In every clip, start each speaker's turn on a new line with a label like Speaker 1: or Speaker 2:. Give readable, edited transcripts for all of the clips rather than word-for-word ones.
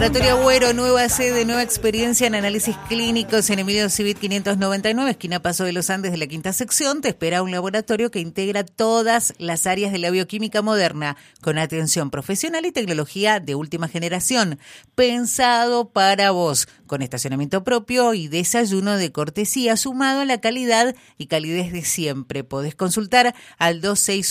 Speaker 1: Laboratorio Agüero, nueva sede, nueva experiencia en análisis clínicos en Emilio Civit 599, esquina Paso de los Andes de la quinta sección. Te espera un laboratorio que integra todas las áreas de la bioquímica moderna, con atención profesional y tecnología de última generación, pensado para vos, con estacionamiento propio y desayuno de cortesía, sumado a la calidad y calidez de siempre. Podés consultar al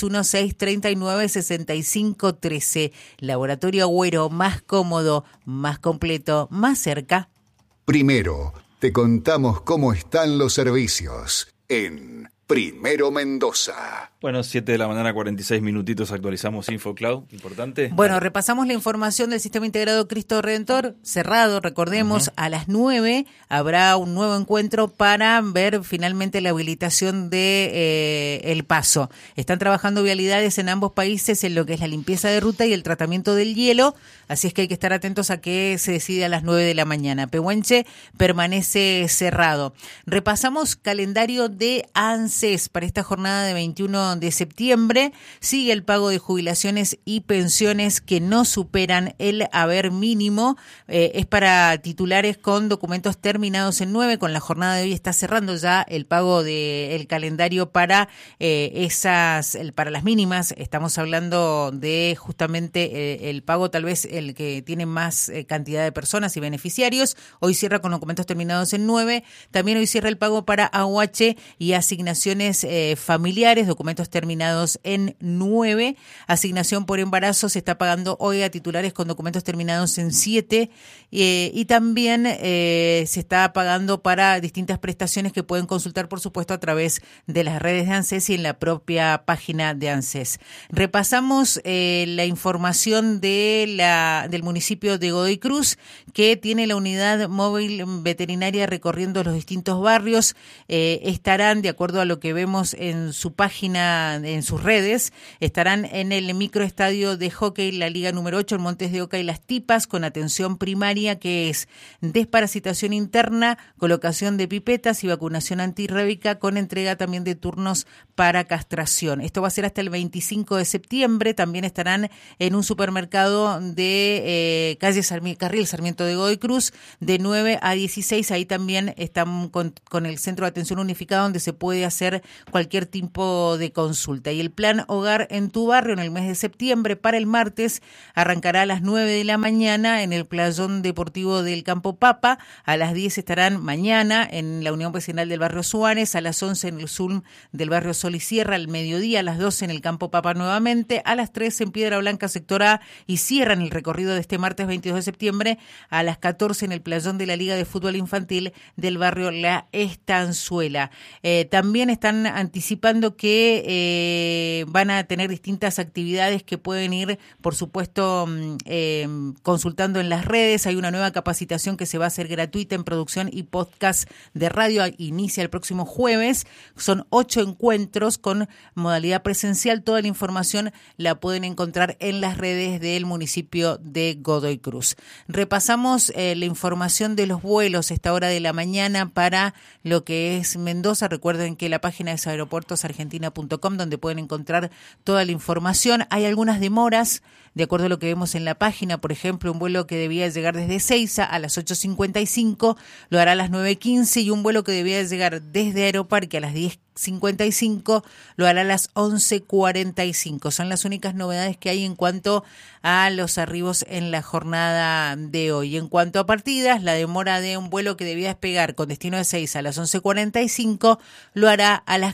Speaker 1: 2616-396513. Laboratorio Agüero, más cómodo, más completo, más cerca.
Speaker 2: Primero, te contamos cómo están los servicios en Primero Mendoza.
Speaker 3: Bueno, 7 de la mañana, 46 minutitos, actualizamos InfoCloud, importante.
Speaker 1: Bueno, repasamos la información del Sistema Integrado Cristo Redentor, cerrado, recordemos, a las 9 habrá un nuevo encuentro para ver finalmente la habilitación de El Paso. Están trabajando vialidades en ambos países en lo que es la limpieza de ruta y el tratamiento del hielo, así es que hay que estar atentos a que se decide a las 9 de la mañana. Pehuenche permanece cerrado. Repasamos calendario de ANSES para esta jornada de 21 de septiembre. Sigue el pago de jubilaciones y pensiones que no superan el haber mínimo. Es para titulares con documentos terminados en 9. Con la jornada de hoy está cerrando ya el pago del calendario para para las mínimas. Estamos hablando de justamente el pago, tal vez el que tiene más cantidad de personas y beneficiarios. Hoy cierra con documentos terminados en 9. También hoy cierra el pago para AUH y asignaciones familiares, documentos terminados en 9. Asignación por embarazo se está pagando hoy a titulares con documentos terminados en 7. Y también se está pagando para distintas prestaciones que pueden consultar, por supuesto, a través de las redes de ANSES y en la propia página de ANSES. Repasamos la información del municipio de Godoy Cruz, que tiene la unidad móvil veterinaria recorriendo los distintos barrios. Estarán, de acuerdo a lo que vemos en su página, en sus redes, estarán en el microestadio de hockey, la Liga número 8, en Montes de Oca y Las Tipas, con atención primaria, que es desparasitación interna, colocación de pipetas y vacunación antirrábica, con entrega también de turnos para castración. Esto va a ser hasta el 25 de septiembre. También estarán en un supermercado de Carril Sarmiento de Godoy Cruz, de 9 a 16. Ahí también están con el Centro de Atención Unificada, donde se puede hacer cualquier tipo de consulta. Y el plan Hogar en tu Barrio, en el mes de septiembre, para el martes, arrancará a las 9 de la mañana en el playón deportivo del Campo Papa. A las 10 estarán mañana en la Unión Vecinal del Barrio Suárez, a las 11 en el Zulm del Barrio Sol y Sierra, al mediodía, a las 12 en el Campo Papa nuevamente, a las 3 en Piedra Blanca, sector A, y cierran el recorrido de este martes 22 de septiembre a las 14 en el playón de la Liga de Fútbol Infantil del Barrio La Estanzuela. También están anticipando que van a tener distintas actividades que pueden ir, por supuesto, consultando en las redes. Hay una nueva capacitación que se va a hacer gratuita en producción y podcast de radio. Inicia el próximo jueves. Son 8 encuentros con modalidad presencial. Toda la información la pueden encontrar en las redes del municipio de Godoy Cruz. Repasamos la información de los vuelos a esta hora de la mañana para lo que es Mendoza. Recuerden que la página es aeropuertosargentina.com, donde pueden encontrar toda la información. Hay algunas demoras, de acuerdo a lo que vemos en la página. Por ejemplo, un vuelo que debía llegar desde Ezeiza a las 8:55 lo hará a las 9:15, y un vuelo que debía llegar desde Aeroparque a las 10:55 lo hará a las 11:45. Son las únicas novedades que hay en cuanto a los arribos en la jornada de hoy. En cuanto a partidas, la demora de un vuelo que debía despegar con destino de Ezeiza a las 11:45 lo hará a las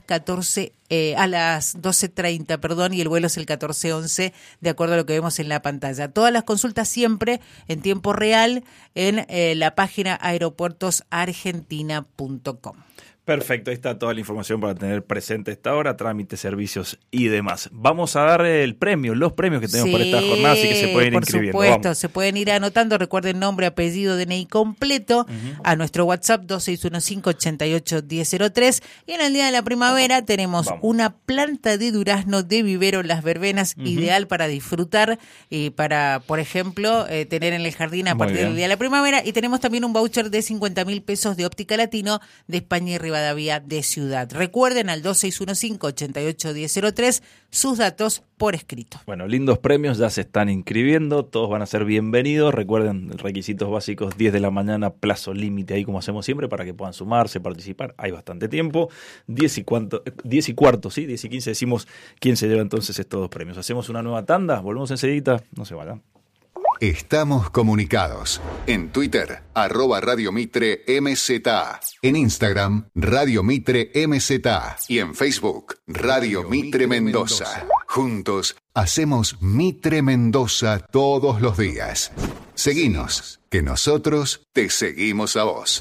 Speaker 1: 12:30, y el vuelo es el 14:11, de acuerdo a lo que vemos en la pantalla. Todas las consultas siempre en tiempo real en la página aeropuertosargentina.com.
Speaker 3: Perfecto, ahí está toda la información para tener presente esta hora, trámites, servicios y demás. Vamos a dar los premios que tenemos para esta jornada, así que se pueden ir inscribiendo.
Speaker 1: Por supuesto, se pueden ir anotando. Recuerden nombre, apellido, DNI completo a nuestro WhatsApp 2615-881003. Y en el Día de la Primavera tenemos una planta de durazno de vivero Las Verbenas, ideal para disfrutar y para, por ejemplo, tener en el jardín a partir del Día de la Primavera. Y tenemos también un voucher de 50.000 pesos de Óptica Latino de España y Rivadavia. Rivadavia de Ciudad. Recuerden al 2615-881003 sus datos por escrito.
Speaker 3: Bueno, lindos premios, ya se están inscribiendo, todos van a ser bienvenidos. Recuerden, requisitos básicos, 10 de la mañana, plazo límite ahí como hacemos siempre para que puedan sumarse, participar. Hay bastante tiempo. 10 y 15 decimos quién se lleva entonces estos 2 premios. Hacemos una nueva tanda, volvemos enseguida, no se vayan.
Speaker 2: Estamos comunicados. En Twitter, @Radio Mitre MZA. En Instagram, Radio Mitre MZA. Y en Facebook, Radio Mitre Mendoza. Juntos, hacemos Mitre Mendoza todos los días. Seguinos, que nosotros te seguimos a vos.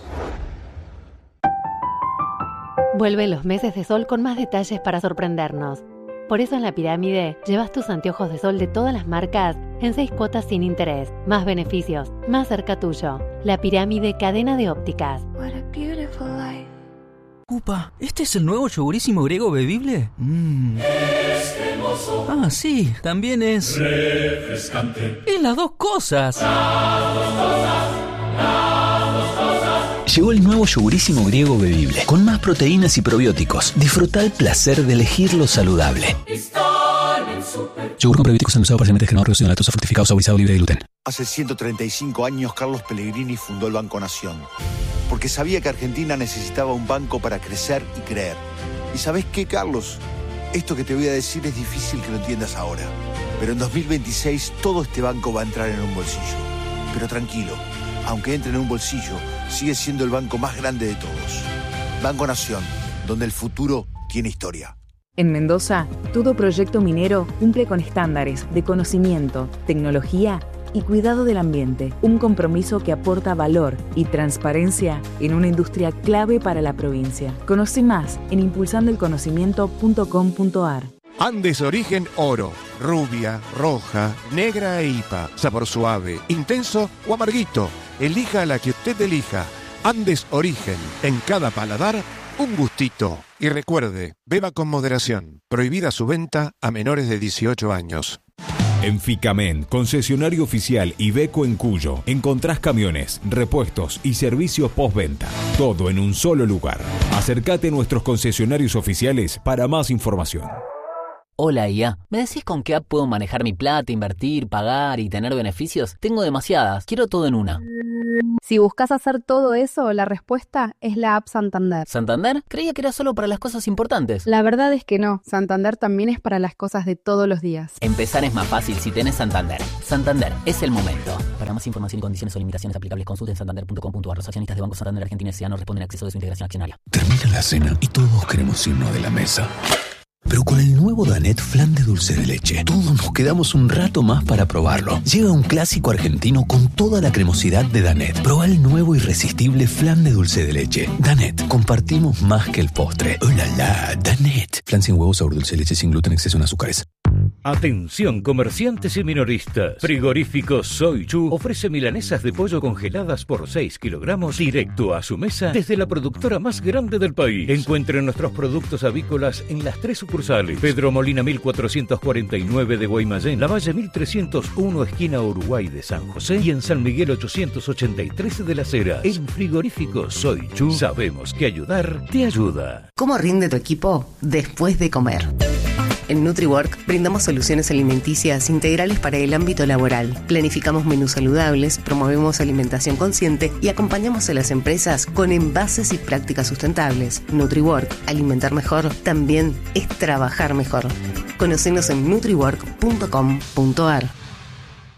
Speaker 4: Vuelve los meses de sol con más detalles para sorprendernos. Por eso en La Pirámide llevas tus anteojos de sol de todas las marcas en 6 cuotas sin interés. Más beneficios, más cerca tuyo. La Pirámide, cadena de ópticas.
Speaker 5: Upa, ¿este es el nuevo yogurísimo griego bebible? Ah, sí, también es refrescante. ¡Y las 2 cosas!
Speaker 6: Llegó el nuevo yogurísimo griego bebible, con más proteínas y probióticos. Disfruta el placer de elegir lo saludable. Yogur con probióticos endulzado parcialmente generado, reducido en lactosa, fortificado, saborizado, libre de gluten.
Speaker 7: Hace 135 años Carlos Pellegrini fundó el Banco Nación, porque sabía que Argentina necesitaba un banco para crecer y creer. ¿Y sabés qué, Carlos? Esto que te voy a decir es difícil que lo entiendas ahora, pero en 2026 todo este banco va a entrar en un bolsillo. Pero tranquilo, aunque entre en un bolsillo, sigue siendo el banco más grande de todos. Banco Nación, donde el futuro tiene historia.
Speaker 8: En Mendoza, todo proyecto minero cumple con estándares de conocimiento, tecnología y cuidado del ambiente. Un compromiso que aporta valor y transparencia en una industria clave para la provincia. Conoce más en impulsandoelconocimiento.com.ar.
Speaker 9: Andes Origen Oro, rubia, roja, negra e IPA, sabor suave, intenso o amarguito. Elija la que usted elija. Andes Origen, en cada paladar, un gustito. Y recuerde, beba con moderación. Prohibida su venta a menores de 18 años.
Speaker 10: En Ficamen, concesionario oficial Iveco en Cuyo, encontrás camiones, repuestos y servicios postventa. Todo en un solo lugar. Acércate a nuestros concesionarios oficiales para más información.
Speaker 11: Hola IA, ¿me decís con qué app puedo manejar mi plata, invertir, pagar y tener beneficios? Tengo demasiadas, quiero todo en una.
Speaker 12: Si buscas hacer todo eso, la respuesta es la app Santander.
Speaker 11: ¿Santander? Creía que era solo para las cosas importantes.
Speaker 12: La verdad es que no, Santander también es para las cosas de todos los días.
Speaker 11: Empezar es más fácil si tenés Santander. Santander, es el momento. Para más información y condiciones o limitaciones aplicables, consulten santander.com.ar. Los accionistas de Banco Santander Argentina S.A. no responden a exceso de su integración accionaria.
Speaker 6: Termina la cena y todos queremos irnos de la mesa. Pero con el nuevo Danette Flan de dulce de leche, todos nos quedamos un rato más para probarlo. Llega un clásico argentino con toda la cremosidad de Danette. Proba el nuevo irresistible flan de dulce de leche. Danette, compartimos más que el postre. ¡Oh la la! Danette. Flan sin huevos, sabor dulce de leche, sin gluten, exceso en azúcares.
Speaker 13: Atención comerciantes y minoristas. Frigorífico Soy Chu ofrece milanesas de pollo congeladas por 6 kilogramos directo a su mesa desde la productora más grande del país. Encuentren nuestros productos avícolas en las 3 sucursales: Pedro Molina 1449 de Guaymallén, Lavalle 1301 esquina Uruguay de San José y en San Miguel 883 de Las Heras. En Frigorífico Soy Chu sabemos que ayudar te ayuda.
Speaker 14: ¿Cómo rinde tu equipo después de comer? En NutriWork brindamos soluciones alimenticias integrales para el ámbito laboral. Planificamos menús saludables, promovemos alimentación consciente y acompañamos a las empresas con envases y prácticas sustentables. NutriWork, alimentar mejor, también es trabajar mejor. Conocenos en nutriwork.com.ar.